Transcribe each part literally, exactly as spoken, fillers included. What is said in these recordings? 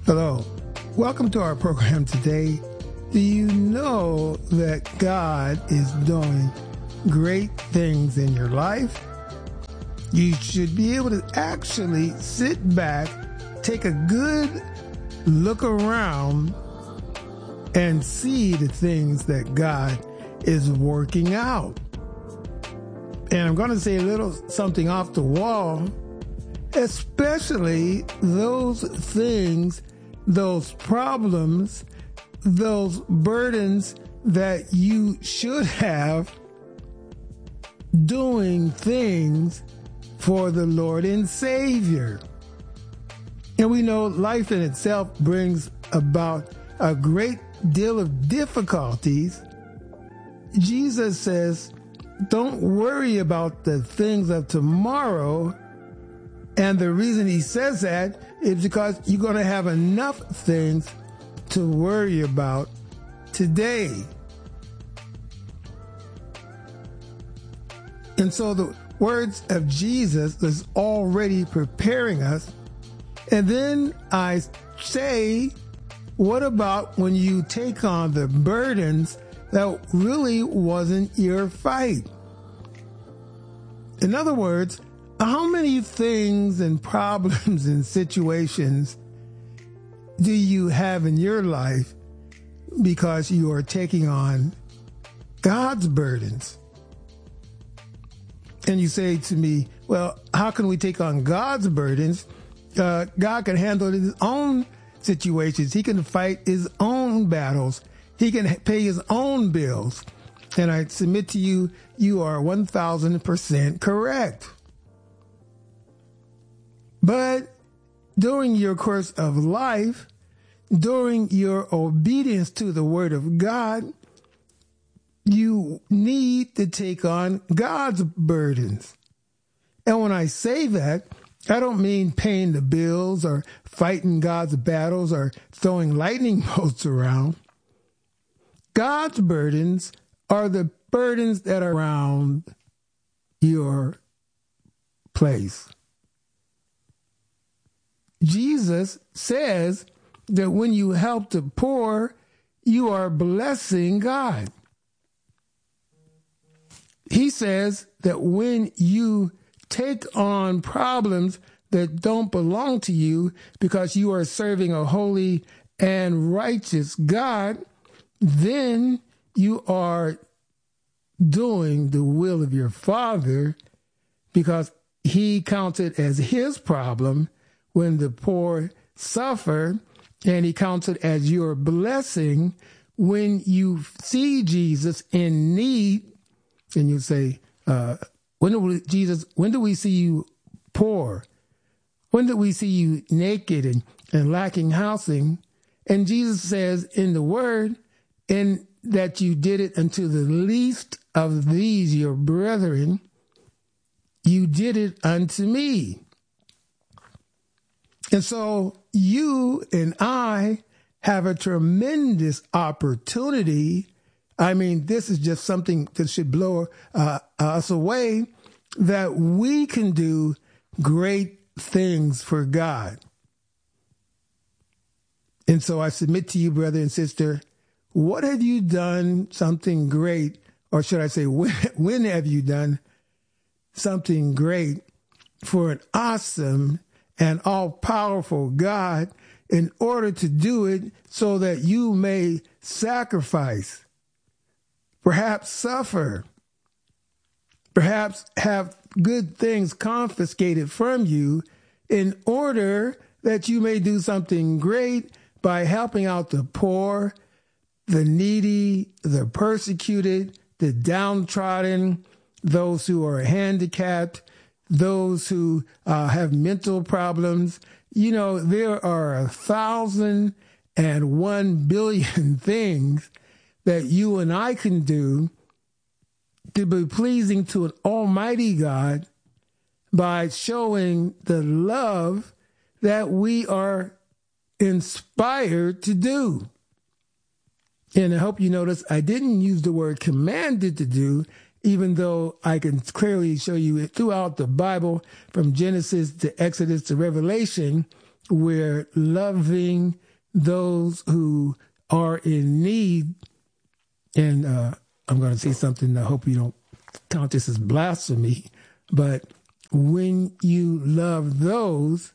Hello. Welcome to our program today. Do you know that God is doing great things in your life? You should be able to actually sit back, take a good look around, and see the things that God is working out. And I'm going to say a little something off the wall, especially those things, those problems, those burdens that you should have doing things for the Lord and Savior. And we know life in itself brings about a great deal of difficulties. Jesus says, don't worry about the things of tomorrow. And the reason he says that is because you're going to have enough things to worry about today. And so the words of Jesus is already preparing us. And then I say, what about when you take on the burdens that really wasn't your fight? In other words, how many things and problems and situations do you have in your life because you are taking on God's burdens? And you say to me, well, how can we take on God's burdens? Uh, God can handle his own situations. He can fight his own battles. He can pay his own bills. And I submit to you, you are one thousand percent correct. But during your course of life, during your obedience to the word of God, you need to take on God's burdens. And when I say that, I don't mean paying the bills or fighting God's battles or throwing lightning bolts around. God's burdens are the burdens that are around your place. Jesus says that when you help the poor, you are blessing God. He says that when you take on problems that don't belong to you because you are serving a holy and righteous God, then you are doing the will of your Father, because he counts it as his problem when the poor suffer, and he counts it as your blessing when you see Jesus in need, and you say, uh, when do we, Jesus, when do we see you poor? When do we see you naked and, and lacking housing? And Jesus says in the word, in that you did it unto the least of these, your brethren, you did it unto me. And so you and I have a tremendous opportunity. I mean, this is just something that should blow uh, us away, that we can do great things for God. And so I submit to you, brother and sister, what have you done something great, or should I say, when, when have you done something great for an awesome and all-powerful God in order to do it so that you may sacrifice, perhaps suffer, perhaps have good things confiscated from you in order that you may do something great by helping out the poor, the needy, the persecuted, the downtrodden, those who are handicapped, those who uh, have mental problems. You know, there are a thousand and one billion things that you and I can do to be pleasing to an almighty God by showing the love that we are inspired to do. And I hope you notice I didn't use the word commanded to do, even though I can clearly show you it throughout the Bible, from Genesis to Exodus to Revelation, we're loving those who are in need. And uh, I'm going to say something, I hope you don't count this as blasphemy, but when you love those,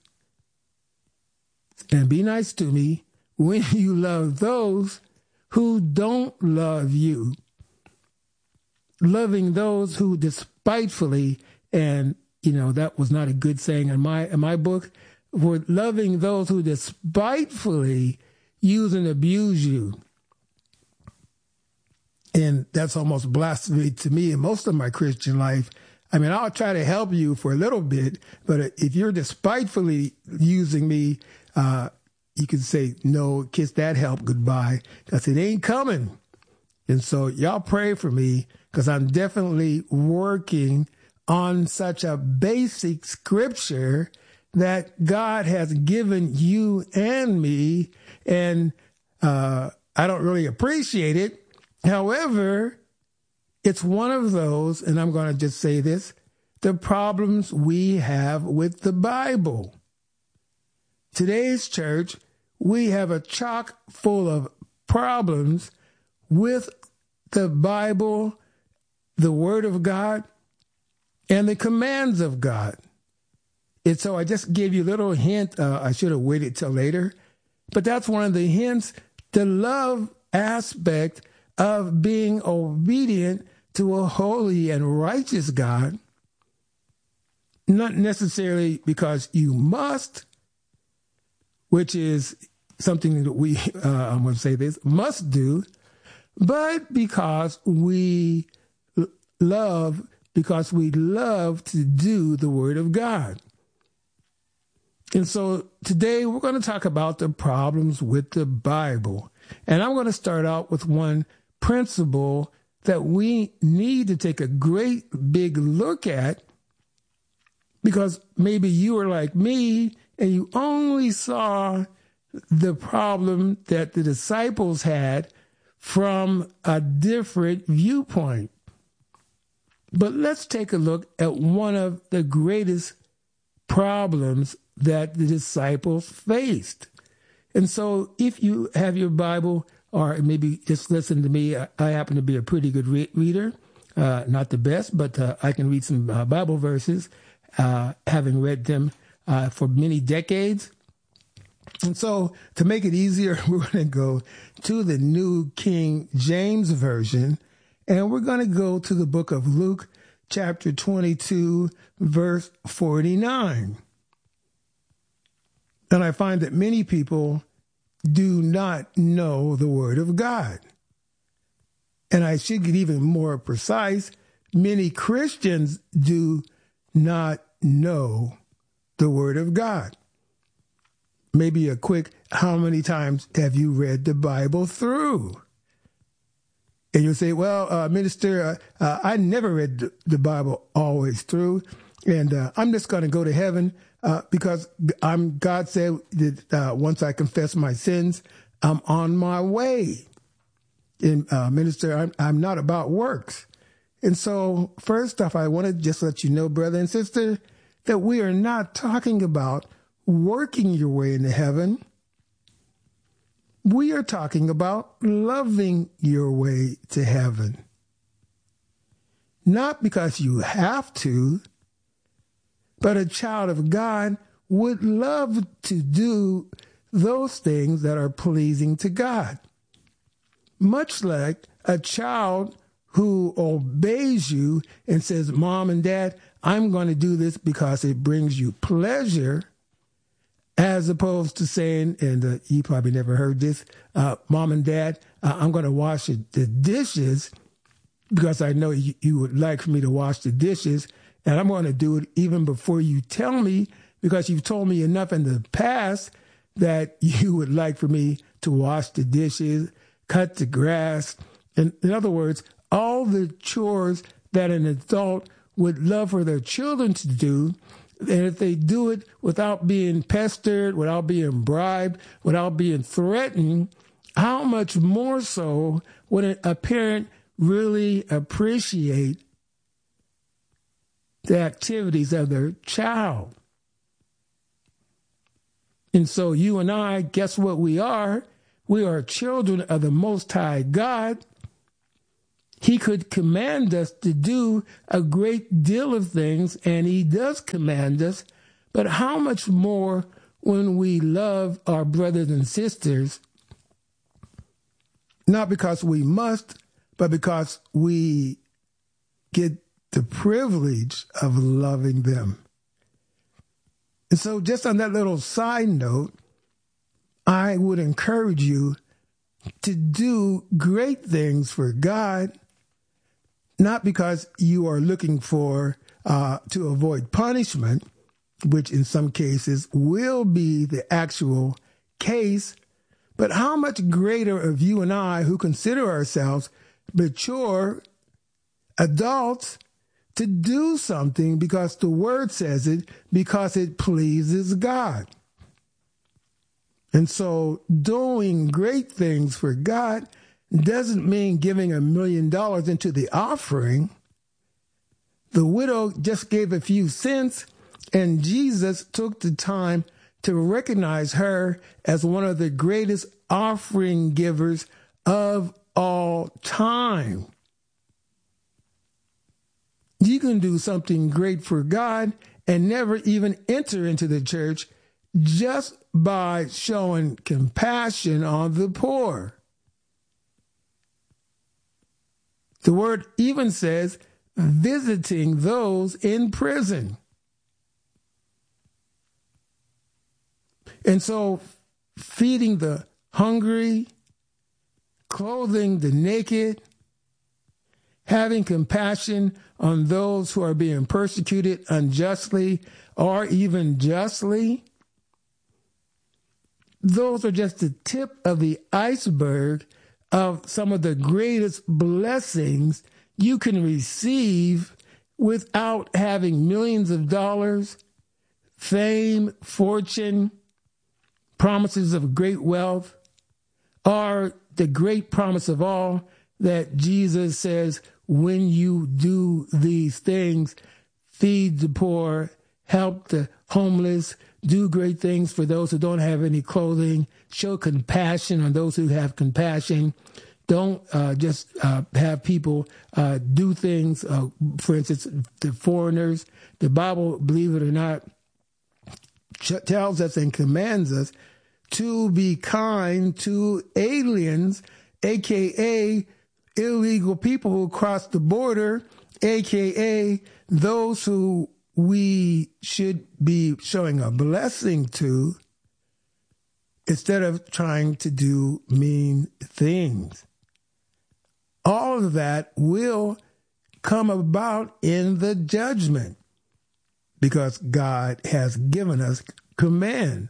and be nice to me, when you love those who don't love you, loving those who despitefully, and you know that was not a good saying in my in my book, for loving those who despitefully use and abuse you. And that's almost blasphemy to me in most of my Christian life. I mean, I'll try to help you for a little bit, but if you're despitefully using me, uh, you can say, no, kiss that help goodbye, because it ain't coming. And so y'all pray for me, because I'm definitely working on such a basic scripture that God has given you and me, and uh, I don't really appreciate it. However, it's one of those, and I'm going to just say this, the problems we have with the Bible. Today's church, we have a chock full of problems with the Bible, the Word of God, and the commands of God. And so I just gave you a little hint. Uh, I should have waited till later. But that's one of the hints, the love aspect of being obedient to a holy and righteous God, not necessarily because you must, which is something that we, uh, I'm going to say this, must do, but because we love, because we love to do the Word of God. And so today we're going to talk about the problems with the Bible. And I'm going to start out with one principle that we need to take a great big look at, because maybe you are like me and you only saw the problem that the disciples had from a different viewpoint. But let's take a look at one of the greatest problems that the disciples faced. And so if you have your Bible, or maybe just listen to me, I, I happen to be a pretty good re- reader, uh, not the best, but uh, I can read some uh, Bible verses, uh, having read them uh, for many decades. And so to make it easier, we're going to go to the New King James Version, and we're going to go to the book of Luke, chapter twenty-two, verse forty-nine. And I find that many people do not know the Word of God. And I should get even more precise, many Christians do not know the Word of God. Maybe a quick, how many times have you read the Bible through? And you'll say, well, uh, minister, uh, uh, I never read the, the Bible always through, and uh, I'm just going to go to heaven uh, because I'm. God said that uh, once I confess my sins, I'm on my way. And uh, minister, I'm, I'm not about works. And so first off, I want to just let you know, brother and sister, that we are not talking about working your way into heaven. We are talking about loving your way to heaven. Not because you have to, but a child of God would love to do those things that are pleasing to God. Much like a child who obeys you and says, Mom and Dad, I'm going to do this because it brings you pleasure, as opposed to saying, and uh, you probably never heard this, uh, Mom and Dad, uh, I'm going to wash the dishes because I know you, you would like for me to wash the dishes, and I'm going to do it even before you tell me, because you've told me enough in the past that you would like for me to wash the dishes, cut the grass. In, in other words, all the chores that an adult would love for their children to do. And if they do it without being pestered, without being bribed, without being threatened, how much more so would a parent really appreciate the activities of their child? And so you and I, guess what we are? We are children of the Most High God. He could command us to do a great deal of things, and he does command us. But how much more when we love our brothers and sisters, not because we must, but because we get the privilege of loving them. And so just on that little side note, I would encourage you to do great things for God, not because you are looking for uh, to avoid punishment, which in some cases will be the actual case, but how much greater of you and I who consider ourselves mature adults to do something because the word says it, because it pleases God. And so doing great things for God doesn't mean giving a million dollars into the offering. The widow just gave a few cents, and Jesus took the time to recognize her as one of the greatest offering givers of all time. You can do something great for God and never even enter into the church just by showing compassion on the poor. The word even says visiting those in prison. And so feeding the hungry, clothing the naked, having compassion on those who are being persecuted unjustly or even justly, those are just the tip of the iceberg of some of the greatest blessings you can receive without having millions of dollars, fame, fortune, promises of great wealth, or the great promise of all that Jesus says, when you do these things, feed the poor, help the homeless, do great things for those who don't have any clothing, show compassion on those who have compassion. Don't uh, just uh, have people uh, do things, uh, for instance, the foreigners. The Bible, believe it or not, ch- tells us and commands us to be kind to aliens, a k a illegal people who cross the border, a k a those who we should be showing a blessing to instead of trying to do mean things. All of that will come about in the judgment because God has given us command.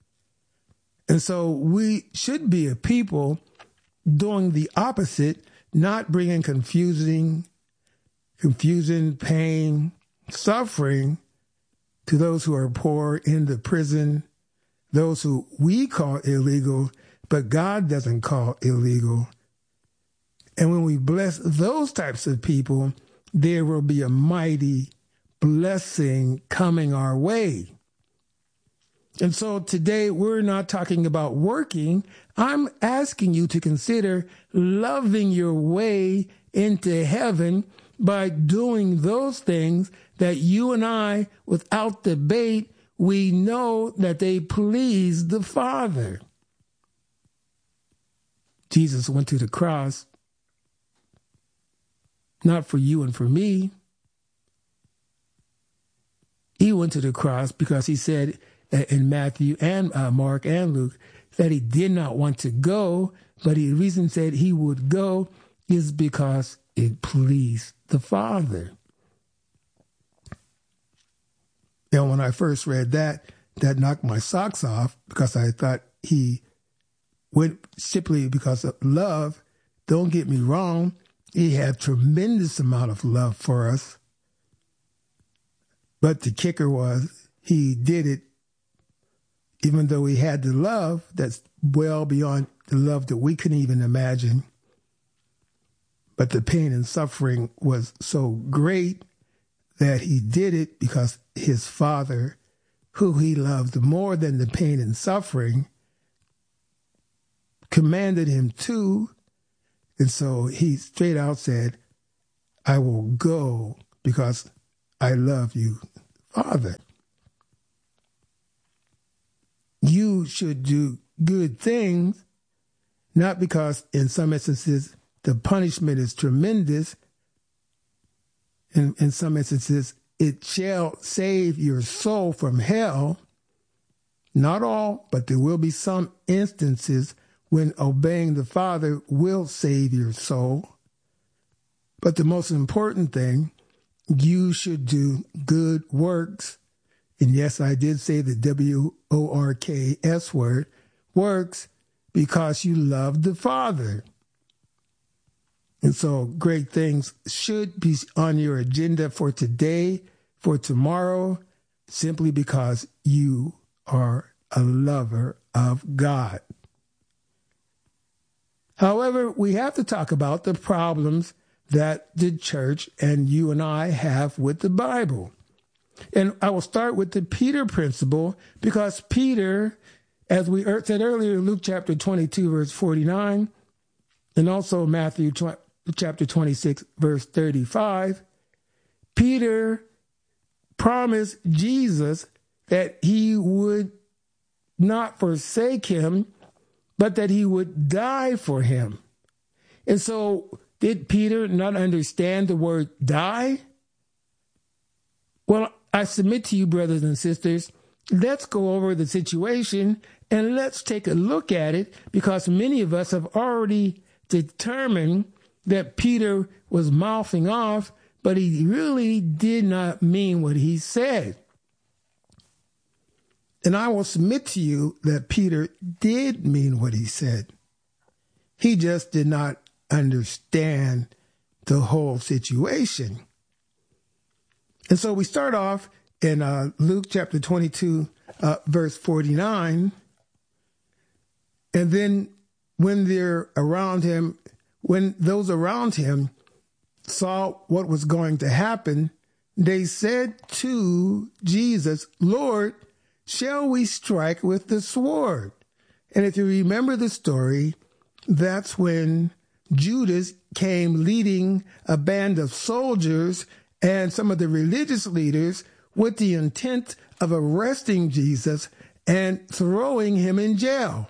And so we should be a people doing the opposite, not bringing confusing, confusion, pain, suffering to those who are poor in the prison, those who we call illegal, but God doesn't call illegal. And when we bless those types of people, there will be a mighty blessing coming our way. And so today we're not talking about working. I'm asking you to consider loving your way into heaven by doing those things that you and I, without debate, we know that they please the Father. Jesus went to the cross, not for you and for me. He went to the cross because he said in Matthew and uh, Mark and Luke that he did not want to go, but the reason he said he would go is because it pleased the Father. And when I first read that, that knocked my socks off because I thought he went simply because of love. Don't get me wrong. He had tremendous amount of love for us. But the kicker was he did it even though he had the love that's well beyond the love that we couldn't even imagine. But the pain and suffering was so great that he did it because his Father, who he loved more than the pain and suffering, commanded him to. And so he straight out said, I will go because I love you, Father. You should do good things, not because in some instances the punishment is tremendous. In, in some instances, it shall save your soul from hell. Not all, but there will be some instances when obeying the Father will save your soul. But the most important thing, you should do good works. And yes, I did say the W O R K S word, works, because you love the Father. And so great things should be on your agenda for today, for tomorrow, simply because you are a lover of God. However, we have to talk about the problems that the church and you and I have with the Bible. And I will start with the Peter principle, because Peter, as we said earlier, Luke chapter twenty-two, verse forty-nine, and also Matthew chapter twenty-six, verse thirty-five, Peter promised Jesus that he would not forsake him, but that he would die for him. And so did Peter not understand the word die? Well, I submit to you, brothers and sisters, let's go over the situation and let's take a look at it, because many of us have already determined that Peter was mouthing off, but he really did not mean what he said. And I will submit to you that Peter did mean what he said. He just did not understand the whole situation. And so we start off in uh, Luke chapter twenty-two, uh, verse forty-nine. And then when they're around him, when those around him saw what was going to happen, they said to Jesus, Lord, shall we strike with the sword? And if you remember the story, that's when Judas came leading a band of soldiers and some of the religious leaders with the intent of arresting Jesus and throwing him in jail.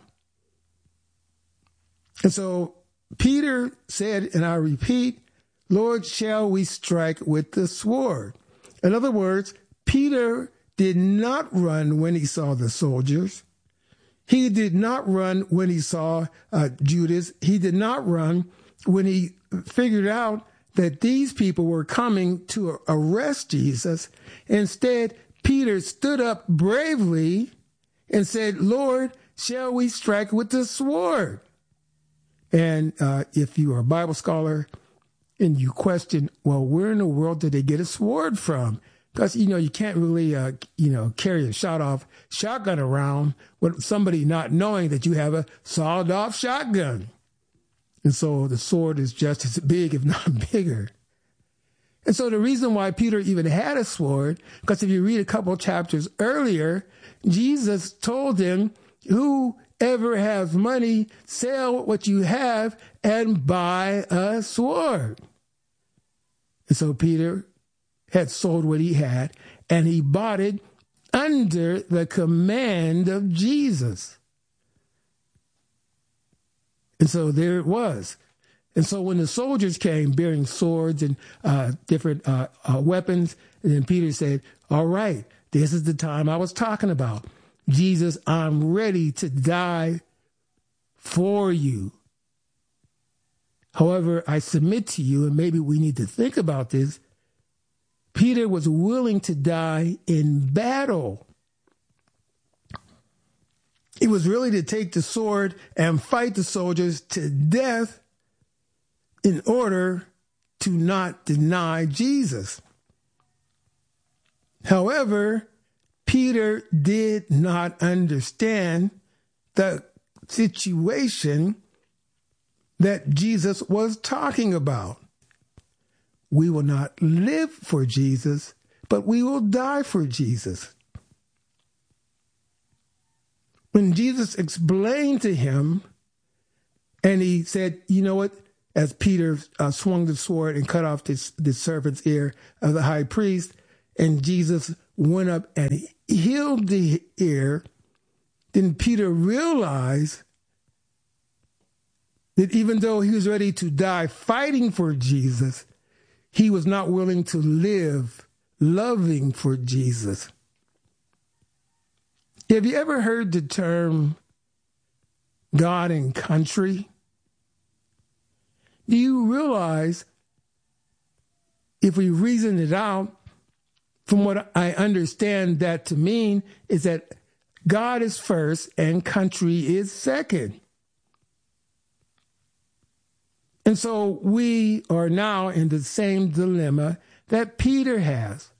And so Peter said, and I repeat, Lord, shall we strike with the sword? In other words, Peter did not run when he saw the soldiers. He did not run when he saw uh, Judas. He did not run when he figured out that these people were coming to arrest Jesus. Instead, Peter stood up bravely and said, Lord, shall we strike with the sword? And uh, if you are a Bible scholar and you question, well, where in the world did they get a sword from? Because, you know, you can't really, uh, you know, carry a shot-off shotgun around with somebody not knowing that you have a sawed-off shotgun. And so the sword is just as big, if not bigger. And so the reason why Peter even had a sword, because if you read a couple of chapters earlier, Jesus told him, whoever has money, sell what you have and buy a sword. And so Peter had sold what he had, and he bought it under the command of Jesus. And so there it was. And so when the soldiers came bearing swords and uh, different uh, uh, weapons, and then Peter said, all right, this is the time I was talking about. Jesus, I'm ready to die for you. However, I submit to you, and maybe we need to think about this, Peter was willing to die in battle. He was willing to take the sword and fight the soldiers to death in order to not deny Jesus. However, Peter did not understand the situation that Jesus was talking about. We will not live for Jesus, but we will die for Jesus. when Jesus explained to him, and he said, you know what, as Peter uh, swung the sword and cut off this, the servant's ear of the high priest, and Jesus went up and he healed the ear, then Peter realized that even though he was ready to die fighting for Jesus, he was not willing to live loving for Jesus. Have you ever heard the term God and country? Do you realize, if we reason it out, from what I understand that to mean, is that God is first and country is second. And so we are now in the same dilemma that Peter has.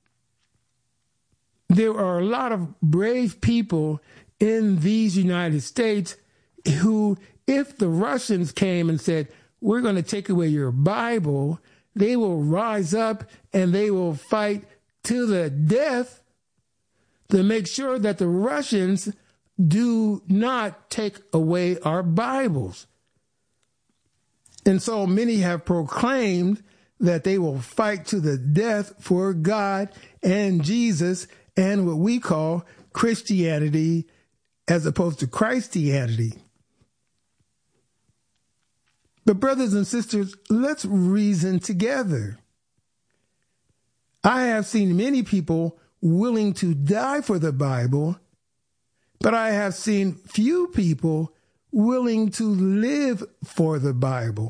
There are a lot of brave people in these United States who, if the Russians came and said, we're going to take away your Bible, they will rise up and they will fight to the death to make sure that the Russians do not take away our Bibles. And so many have proclaimed that they will fight to the death for God and Jesus and what we call Christianity as opposed to Christianity. But brothers and sisters, let's reason together. I have seen many people willing to die for the Bible, but I have seen few people willing to live for the Bible.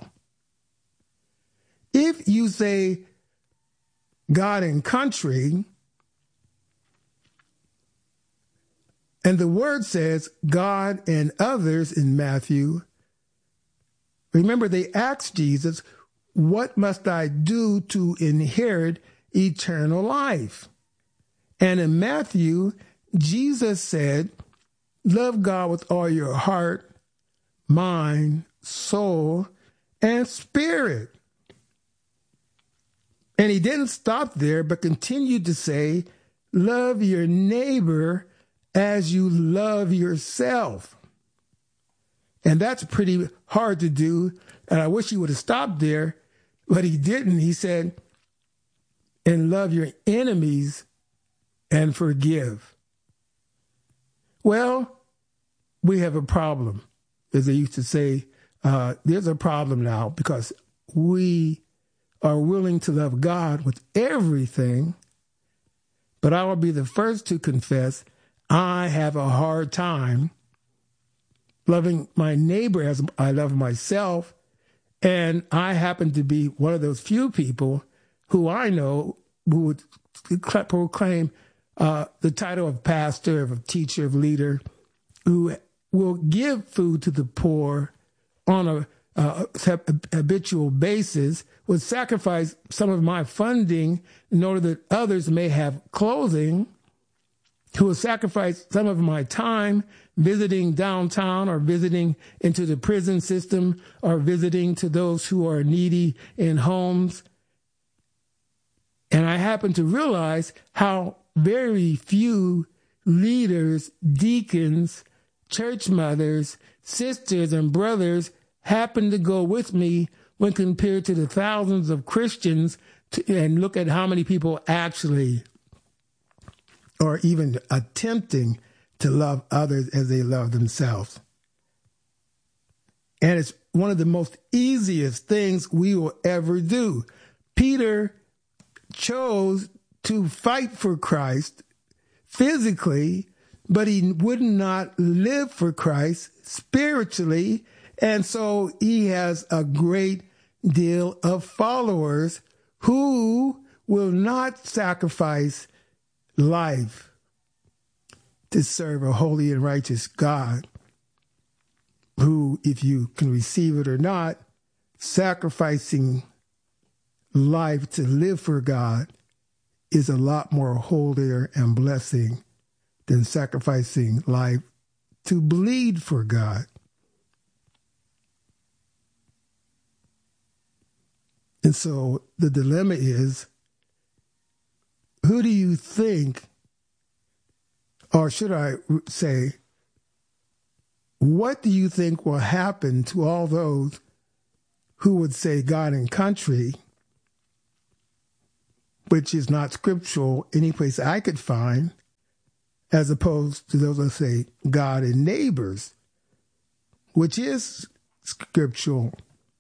If you say God and country, and the word says God and others in Matthew, remember they asked Jesus, what must I do to inherit eternal life? And in Matthew, Jesus said, love God with all your heart, mind, soul, and spirit. And he didn't stop there, but continued to say, love your neighbor as you love yourself. And that's pretty hard to do. And I wish he would have stopped there, but he didn't. He said, and love your enemies and forgive. Well, we have a problem. As they used to say, uh, there's a problem now because we are willing to love God with everything, but I will be the first to confess I have a hard time loving my neighbor as I love myself, and I happen to be one of those few people who I know who would proclaim uh, the title of pastor, of teacher, of leader, who will give food to the poor on a uh, habitual basis, would sacrifice some of my funding in order that others may have clothing, who will sacrifice some of my time visiting downtown or visiting into the prison system or visiting to those who are needy in homes. And I happen to realize how very few leaders, deacons, church mothers, sisters, and brothers happen to go with me when compared to the thousands of Christians, to, and look at how many people actually are even attempting to love others as they love themselves. And it's one of the most easiest things we will ever do. Peter chose to fight for Christ physically, but he would not live for Christ spiritually. And so he has a great deal of followers who will not sacrifice life to serve a holy and righteous God, who, if you can receive it or not, sacrificing life to live for God is a lot more holier and blessing than sacrificing life to bleed for God. And so the dilemma is, who do you think, or should I say, what do you think will happen to all those who would say God and country, which is not scriptural any place I could find, as opposed to those who say God and neighbors, which is scriptural?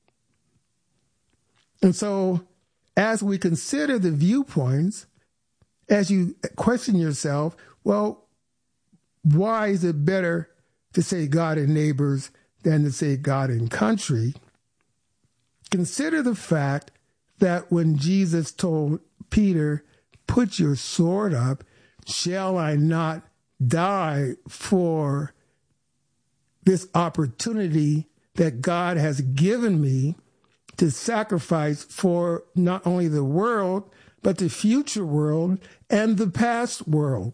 And so as we consider the viewpoints, as you question yourself, well, why is it better to say God and neighbors than to say God and country? Consider the fact that when Jesus told Peter, put your sword up, shall I not die for this opportunity that God has given me to sacrifice for not only the world, but the future world and the past world?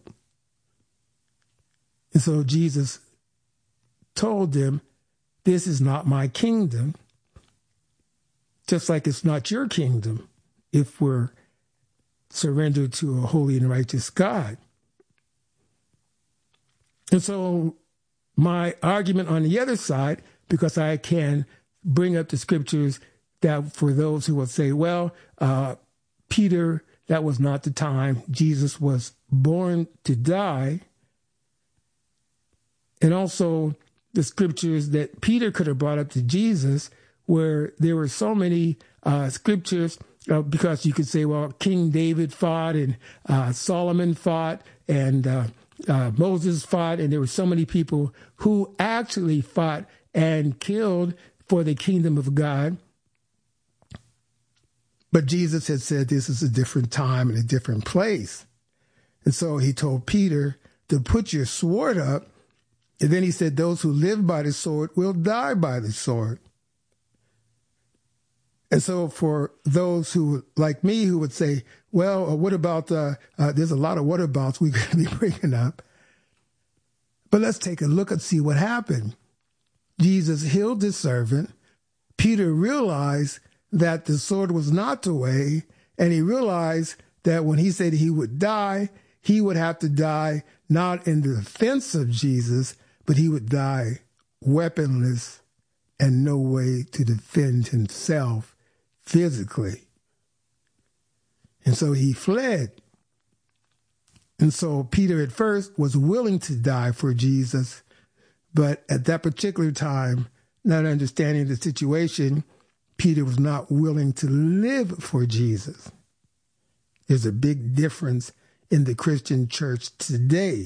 And so Jesus told them, this is not my kingdom, just like it's not your kingdom if we're surrendered to a holy and righteous God. And so my argument on the other side, because I can bring up the scriptures that for those who will say, well, uh, Peter, that was not the time. Jesus was born to die. And also the scriptures that Peter could have brought up to Jesus, where there were so many uh, scriptures, uh, because you could say, well, King David fought and uh, Solomon fought and uh, uh, Moses fought, and there were so many people who actually fought and killed for the kingdom of God. But Jesus had said this is a different time and a different place. And so he told Peter to put your sword up. And then he said, those who live by the sword will die by the sword. And so for those who, like me, who would say, well, uh, what about, uh, uh, there's a lot of what abouts we could be bringing up. But let's take a look and see what happened. Jesus healed his servant. Peter realized that the sword was not the way, and he realized that when he said he would die, he would have to die not in the defense of Jesus, but he would die weaponless and no way to defend himself physically. And so he fled. And so Peter at first was willing to die for Jesus, but at that particular time, not understanding the situation, Peter was not willing to live for Jesus. There's a big difference in the Christian church today.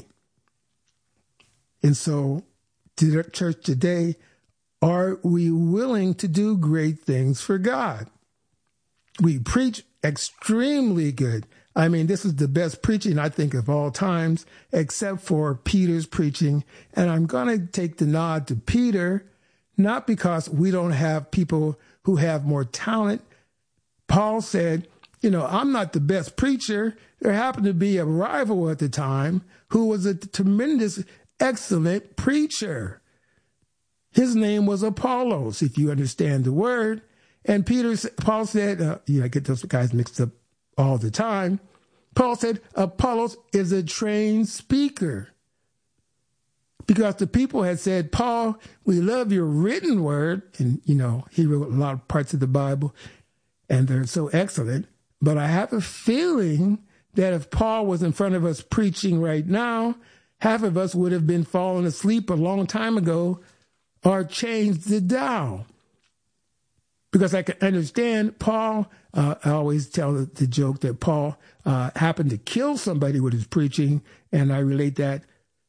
And so, to the church today, are we willing to do great things for God? We preach extremely good. I mean, this is the best preaching, I think, of all times, except for Peter's preaching. And I'm going to take the nod to Peter, not because we don't have people who have more talent. Paul said, you know, I'm not the best preacher. There happened to be a rival at the time who was a tremendous, excellent preacher. His name was Apollos, if you understand the word. And Peter, Paul said, uh, you know, I get those guys mixed up all the time. Paul said, Apollos is a trained speaker. Because the people had said, Paul, we love your written word. And, you know, he wrote a lot of parts of the Bible, and they're so excellent. But I have a feeling that if Paul was in front of us preaching right now, half of us would have been falling asleep a long time ago or changed the dial. Because I can understand Paul, uh, I always tell the, the joke that Paul uh, happened to kill somebody with his preaching, and I relate that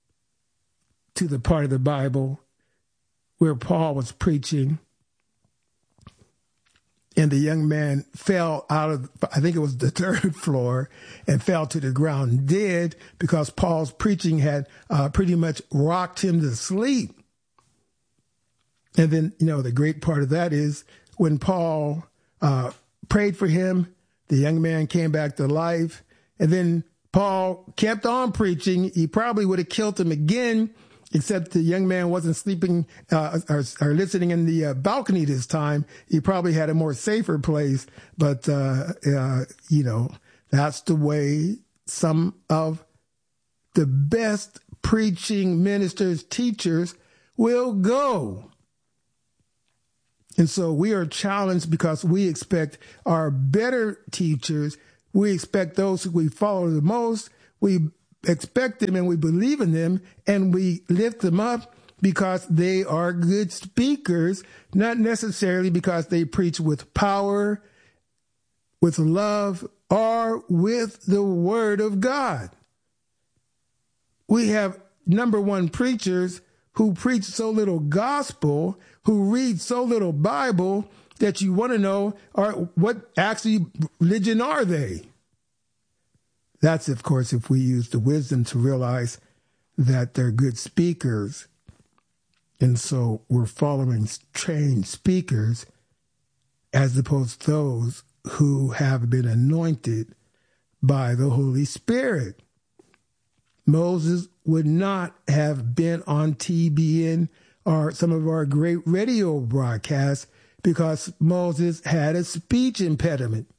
to the part of the Bible where Paul was preaching, and the young man fell out of, I think it was the third floor, and fell to the ground dead because Paul's preaching had uh, pretty much rocked him to sleep. And then, you know, the great part of that is when Paul uh, prayed for him, the young man came back to life, and then Paul kept on preaching. He probably would have killed him again, except the young man wasn't sleeping uh, or, or listening in the uh, balcony this time. He probably had a more safer place. But, uh, uh, you know, that's the way some of the best preaching ministers, teachers will go. And so we are challenged because we expect our better teachers. We expect those who we follow the most. We expect them and we believe in them and we lift them up because they are good speakers, not necessarily because they preach with power, with love, or with the word of God. We have number one preachers who preach so little gospel, who read so little Bible that you want to know are what actually religion are they? That's, of course, if we use the wisdom to realize that they're good speakers. And so we're following trained speakers as opposed to those who have been anointed by the Holy Spirit. Moses would not have been on T B N or some of our great radio broadcasts because Moses had a speech impediment.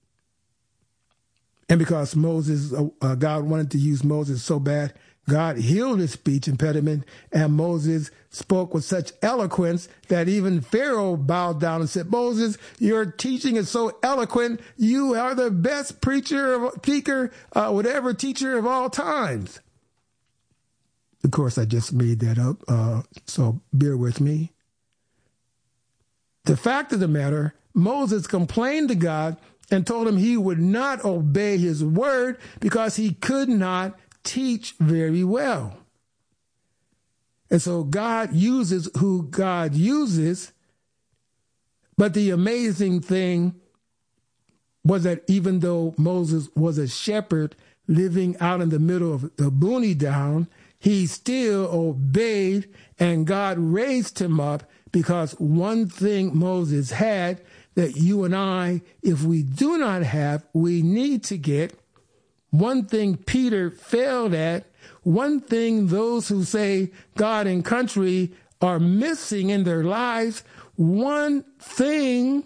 And because Moses, uh, God wanted to use Moses so bad, God healed his speech impediment, and Moses spoke with such eloquence that even Pharaoh bowed down and said, Moses, your teaching is so eloquent. You are the best preacher, speaker, uh, whatever teacher of all times. Of course, I just made that up, uh, so bear with me. The fact of the matter, Moses complained to God and told him he would not obey his word because he could not teach very well. And so God uses who God uses. But the amazing thing was that even though Moses was a shepherd living out in the middle of the boony down, he still obeyed, and God raised him up because one thing Moses had that you and I, if we do not have, we need to get. One thing Peter failed at, one thing those who say God and country are missing in their lives, one thing,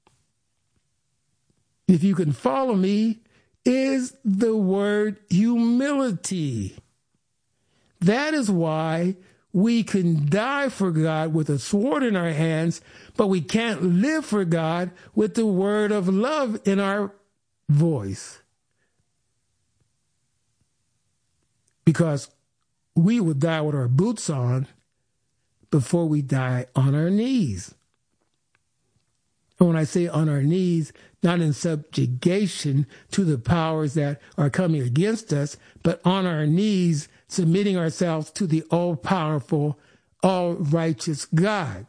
if you can follow me, is the word humility. That is why we can die for God with a sword in our hands, but we can't live for God with the word of love in our voice. Because we would die with our boots on before we die on our knees. And when I say on our knees, not in subjugation to the powers that are coming against us, but on our knees, submitting ourselves to the all-powerful, all-righteous God.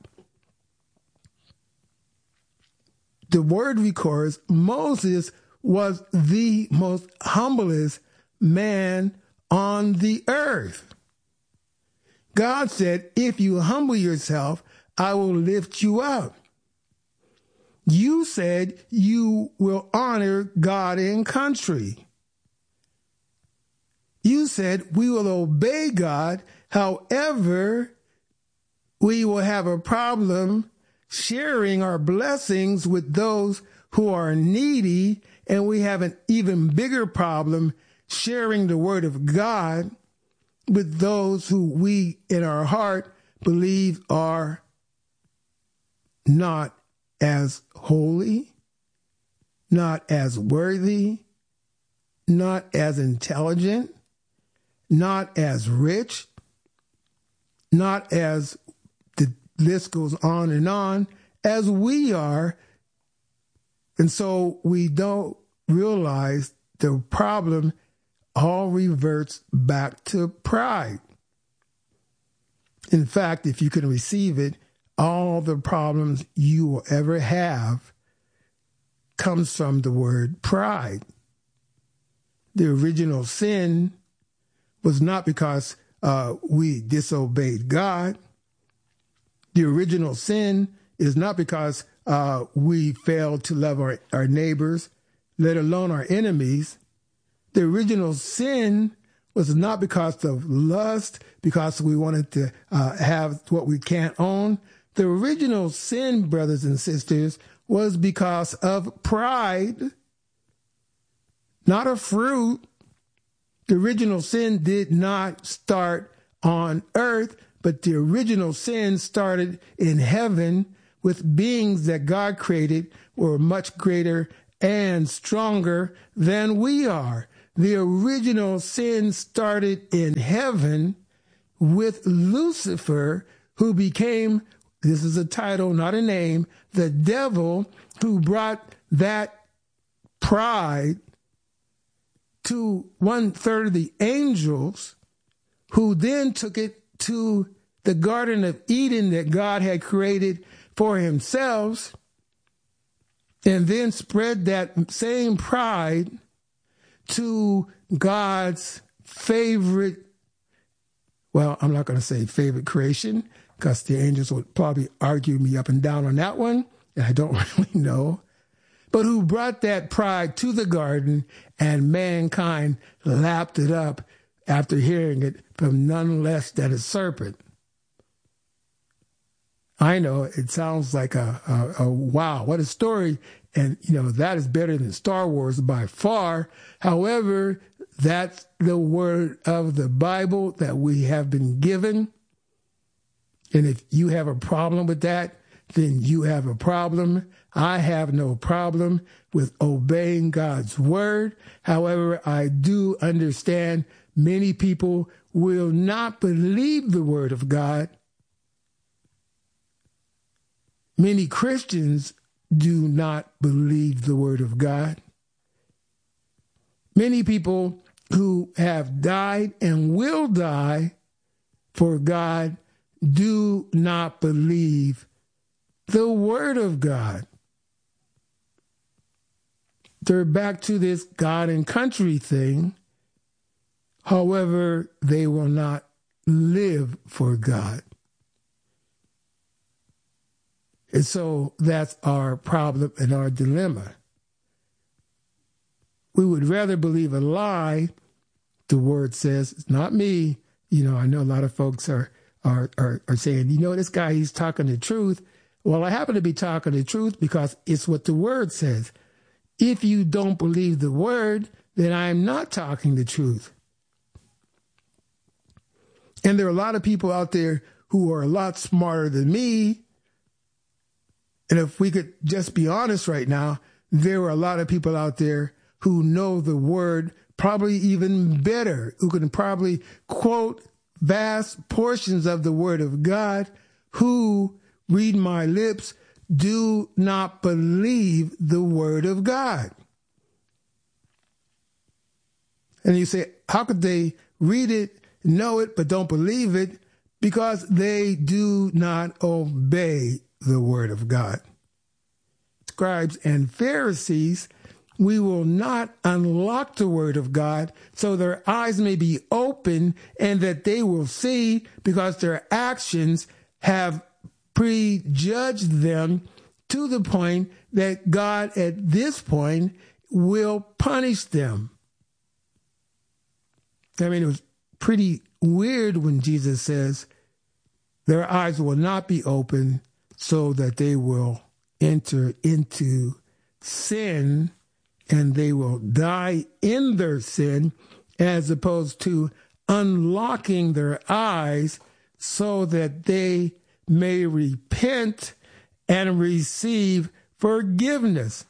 The word records Moses was the most humblest man on the earth. God said, if you humble yourself, I will lift you up. You said you will honor God and country. You said we will obey God. However, we will have a problem sharing our blessings with those who are needy, and we have an even bigger problem sharing the word of God with those who we in our heart believe are not as holy, not as worthy, not as intelligent, not as rich, not as the list goes on and on as we are. And so we don't realize the problem all reverts back to pride. In fact, if you can receive it, all the problems you will ever have comes from the word pride. The original sin was not because uh, we disobeyed God. The original sin is not because uh, we failed to love our, our neighbors, let alone our enemies. The original sin was not because of lust, because we wanted to uh, have what we can't own. The original sin, brothers and sisters, was because of pride, not a fruit. The original sin did not start on earth, but the original sin started in heaven with beings that God created were much greater and stronger than we are. The original sin started in heaven with Lucifer, who became, this is a title, not a name, the devil, who brought that pride to one third of the angels, who then took it to the Garden of Eden that God had created for himself, and then spread that same pride to God's favorite, well, I'm not going to say favorite creation, because the angels would probably argue me up and down on that one, and I don't really know, but who brought that pride to the garden, and mankind lapped it up after hearing it from none less than a serpent. I know it sounds like a, a, a wow, what a story. And, you know, that is better than Star Wars by far. However, that's the word of the Bible that we have been given. And if you have a problem with that, then you have a problem. I have no problem with obeying God's word. However, I do understand many people will not believe the word of God. Many Christians do not believe the word of God. Many people who have died and will die for God do not believe the word of God. They're back to this God and country thing. However, they will not live for God. And so that's our problem and our dilemma. We would rather believe a lie, the word says. It's not me. You know, I know a lot of folks are are are, are saying, you know, this guy, he's talking the truth. Well, I happen to be talking the truth because it's what the word says. If you don't believe the word, then I'm not talking the truth. And there are a lot of people out there who are a lot smarter than me. And if we could just be honest right now, there are a lot of people out there who know the word probably even better, who can probably quote vast portions of the word of God, who, read my lips, do not believe the word of God. And you say, how could they read it, know it, but don't believe it? Because they do not obey the word of God. Scribes and Pharisees, we will not unlock the word of God so their eyes may be open and that they will see, because their actions have prejudged them to the point that God at this point will punish them. I mean, it was pretty weird when Jesus says their eyes will not be open so that they will enter into sin and they will die in their sin, as opposed to unlocking their eyes so that they may repent and receive forgiveness.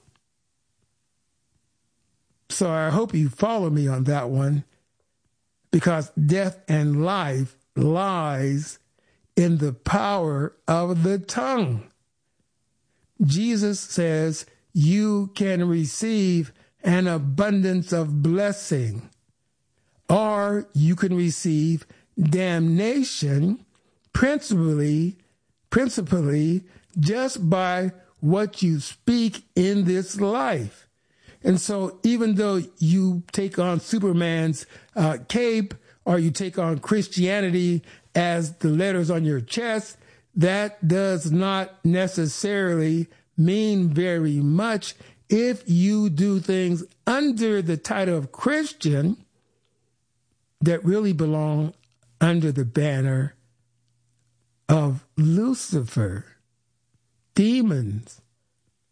So I hope you follow me on that one, because death and life lies in the power of the tongue. Jesus says you can receive an abundance of blessing, or you can receive damnation, principally, principally just by what you speak in this life. And so even though you take on Superman's uh, cape, or you take on Christianity as the letters on your chest, that does not necessarily mean very much if you do things under the title of Christian that really belong under the banner of Lucifer, demons,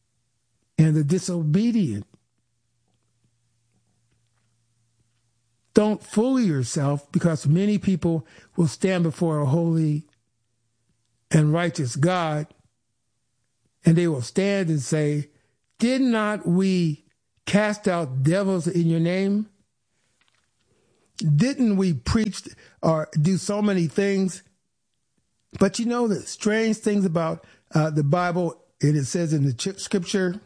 and the disobedient. don't fool yourself, because many people will stand before a holy and righteous God, and they will stand and say, did not we cast out devils in your name? Didn't we preach or do so many things? But you know the strange things about uh, the Bible, and it says in the ch- scripture,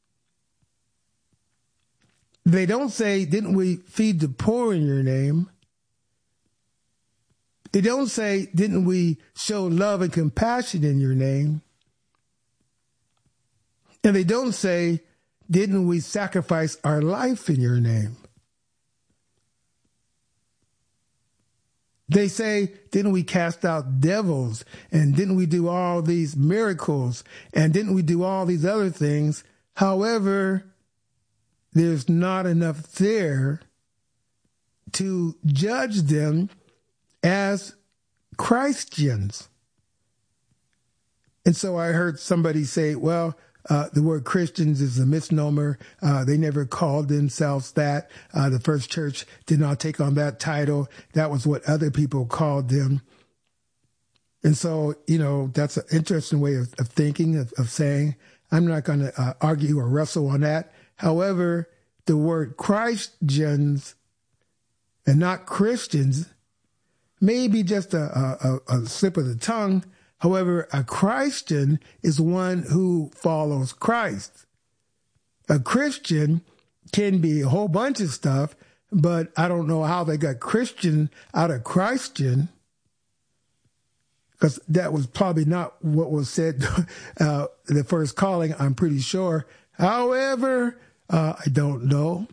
they don't say, didn't we feed the poor in your name? They don't say, didn't we show love and compassion in your name? And they don't say, didn't we sacrifice our life in your name? They say, didn't we cast out devils? And didn't we do all these miracles? And didn't we do all these other things? However, there's not enough there to judge them as Christians. And so I heard somebody say, well, uh, the word Christians is a misnomer. Uh, they never called themselves that. Uh, the first church did not take on that title. That was what other people called them. And so, you know, that's an interesting way of, of thinking, of, of saying. I'm not going to uh, argue or wrestle on that. However, the word Christians and not Christians may be just a, a, a slip of the tongue. However, a Christian is one who follows Christ. A Christian can be a whole bunch of stuff, but I don't know how they got Christian out of Christian, because that was probably not what was said uh, the first calling, I'm pretty sure. However, uh, I don't know.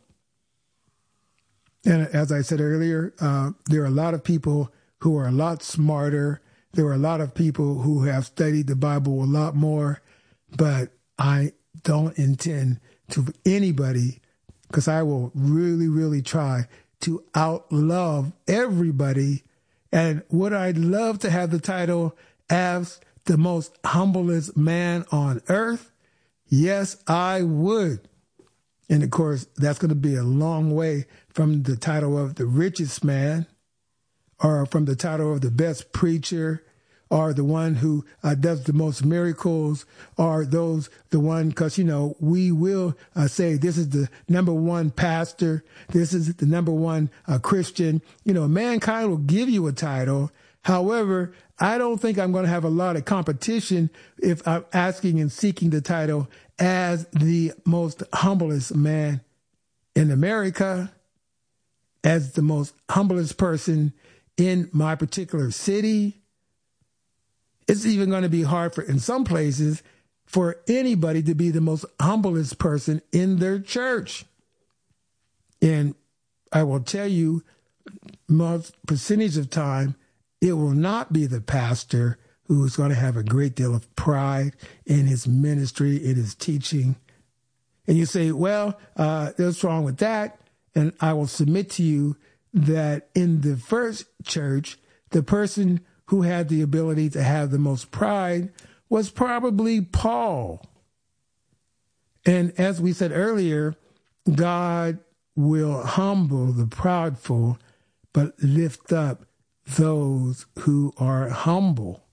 And as I said earlier, uh, there are a lot of people who are a lot smarter. There are a lot of people who have studied the Bible a lot more, but I don't intend to anybody, because I will really, really try to outlove everybody. And would I love to have the title as the most humblest man on earth? Yes, I would. And of course, that's going to be a long way from the title of the richest man, or from the title of the best preacher, or the one who uh, does the most miracles, or those, the one, because, you know, we will uh, say this is the number one pastor, this is the number one uh, Christian. You know, mankind will give you a title. However, I don't think I'm going to have a lot of competition if I'm asking and seeking the title as the most humblest man in America, as the most humblest person in my particular city. It's even going to be hard for, in some places, for anybody to be the most humblest person in their church. And I will tell you, most percentage of time, it will not be the pastor who is going to have a great deal of pride in his ministry, in his teaching. And you say, well, uh, what's wrong with that? And I will submit to you that in the first church, the person who had the ability to have the most pride was probably Paul. And as we said earlier, God will humble the proudful, but lift up those who are humble.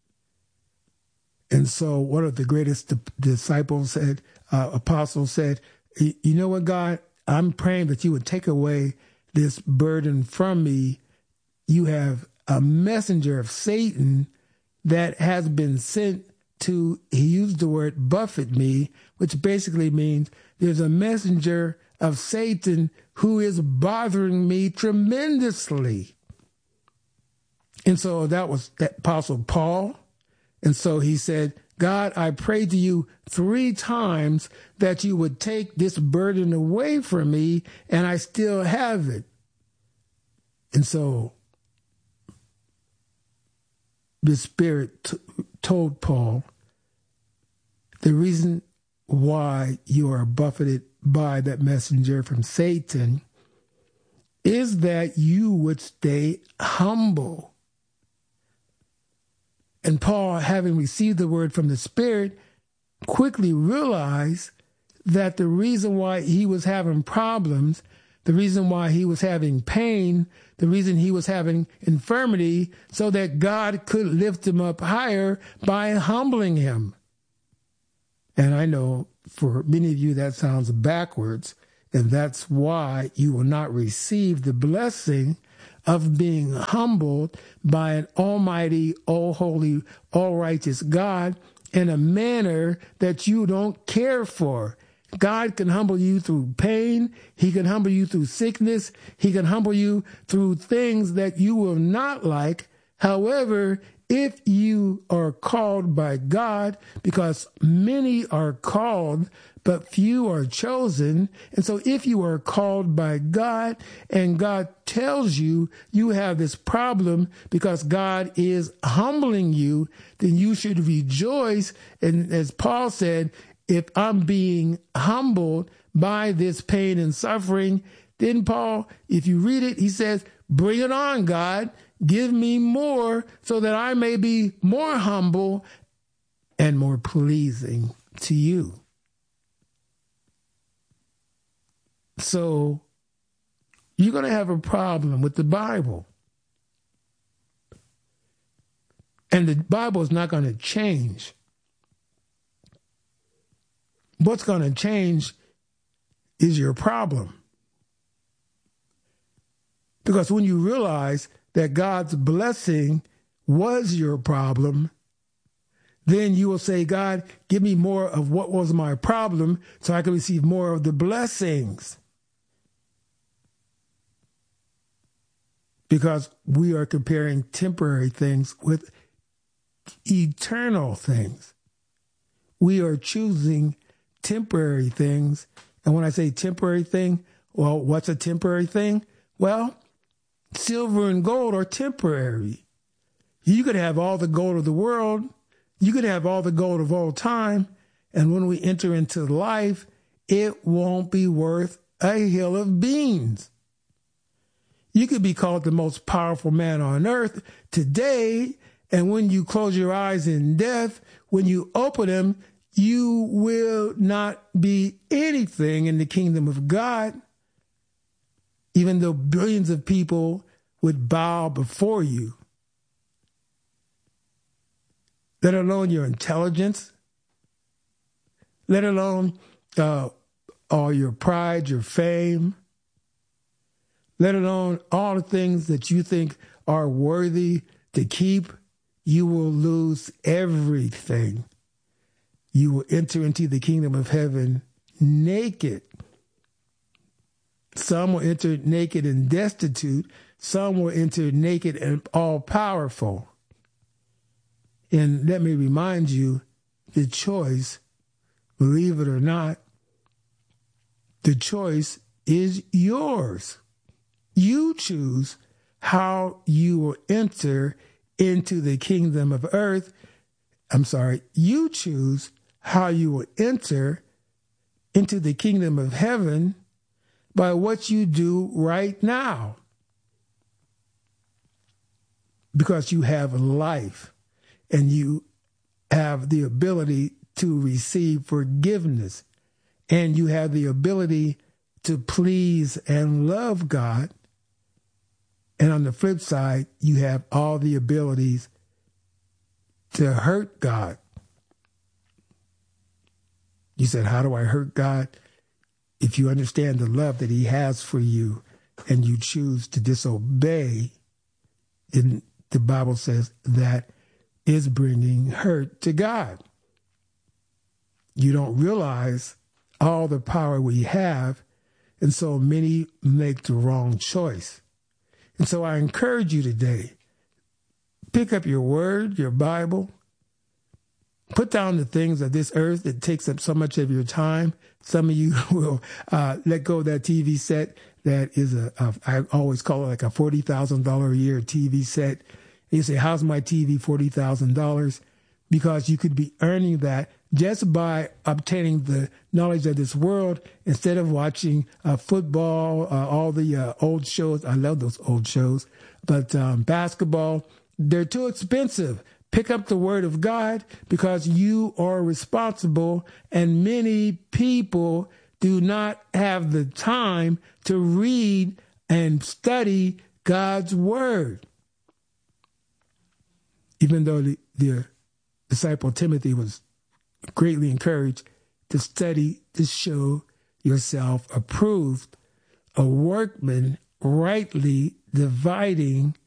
And so one of the greatest disciples said, uh, apostles said, you know what, God, I'm praying that you would take away this burden from me. You have a messenger of Satan that has been sent to, he used the word buffet me, which basically means there's a messenger of Satan who is bothering me tremendously. And so that was that Apostle Paul. And so he said, God, I pray to you three times that you would take this burden away from me, and I still have it. And so the Spirit t- told Paul, the reason why you are buffeted by that messenger from Satan is that you would stay humble. And Paul, having received the word from the Spirit, quickly realized that the reason why he was having problems, the reason why he was having pain, the reason he was having infirmity, so that God could lift him up higher by humbling him. And I know for many of you that sounds backwards, and that's why you will not receive the blessing of being humbled by an almighty, all holy, all righteous God in a manner that you don't care for. God can humble you through pain. He can humble you through sickness. He can humble you through things that you will not like. However, if you are called by God, because many are called, but few are chosen. And so if you are called by God and God tells you you have this problem because God is humbling you, then you should rejoice. And as Paul said, if I'm being humbled by this pain and suffering, then Paul, if you read it, he says, bring it on, God. Give me more so that I may be more humble and more pleasing to you. So you're going to have a problem with the Bible. And the Bible is not going to change. What's going to change is your problem. Because when you realize that God's blessing was your problem, then you will say, God, give me more of what was my problem so I can receive more of the blessings. Because we are comparing temporary things with eternal things. We are choosing temporary things. And when I say temporary thing, well, what's a temporary thing? Well, silver and gold are temporary. You could have all the gold of the world. You could have all the gold of all time. And when we enter into life, it won't be worth a hill of beans. You could be called the most powerful man on earth today. And when you close your eyes in death, when you open them, you will not be anything in the kingdom of God, even though billions of people would bow before you. Let alone your intelligence, let alone uh, all your pride, your fame, let alone all the things that you think are worthy to keep. You will lose everything. You will enter into the kingdom of heaven naked. Some will enter naked and destitute. Some will enter naked and all-powerful. And let me remind you, the choice, believe it or not, the choice is yours. You choose how you will enter into the kingdom of earth. I'm sorry, you choose how you will enter into the kingdom of heaven by what you do right now. Because you have life and you have the ability to receive forgiveness and you have the ability to please and love God. And on the flip side, you have all the abilities to hurt God. You said, how do I hurt God? If you understand the love that he has for you and you choose to disobey, then the Bible says that is bringing hurt to God. You don't realize all the power we have, and so many make the wrong choice. And so I encourage you today, pick up your word, your Bible, put down the things of this earth that takes up so much of your time. Some of you will uh, let go of that T V set that is a, a I always call it like a forty thousand dollars a year T V set. And you say, how's my T V forty thousand dollars? Because you could be earning that just by obtaining the knowledge of this world instead of watching uh, football, uh, all the uh, old shows. I love those old shows. But um, basketball, they're too expensive. Pick up the word of God because you are responsible, and many people do not have the time to read and study God's word. Even though the, the disciple Timothy was greatly encouraged to study to show yourself approved, a workman rightly dividing